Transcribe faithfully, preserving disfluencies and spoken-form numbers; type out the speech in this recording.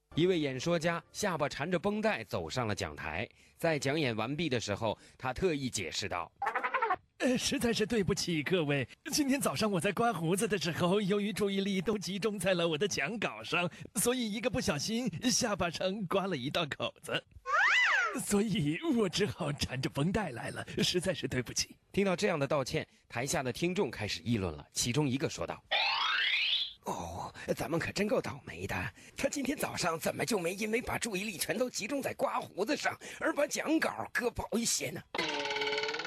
一位演说家下巴缠着绷带走上了讲台，在讲演完毕的时候，他特意解释道： 呃，实在是对不起各位，今天早上我在刮胡子的时候，由于注意力都集中在了我的讲稿上，所以一个不小心下巴上刮了一道口子，所以我只好缠着绷带来了，实在是对不起。 听到这样的道歉，台下的听众开始议论了，其中一个说道：哦，咱们可真够倒霉的，他今天早上怎么就没因为把注意力全都集中在刮胡子上，而把讲稿搁薄一些呢？